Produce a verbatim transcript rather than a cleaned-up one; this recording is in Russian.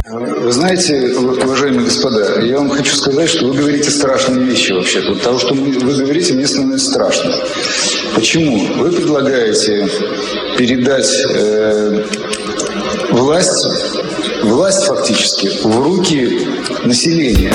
Вы знаете, уважаемые господа, я вам хочу сказать, что вы говорите страшные вещи вообще-то. Того, что вы говорите, мне становится страшно. Почему? Вы предлагаете передать э, власть, власть фактически в руки населения.